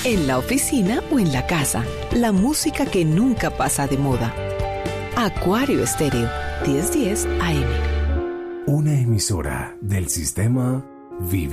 en la oficina o en la casa. La música que nunca pasa de moda. Acuario Estéreo, 1010 AM. Una emisora del sistema Vive.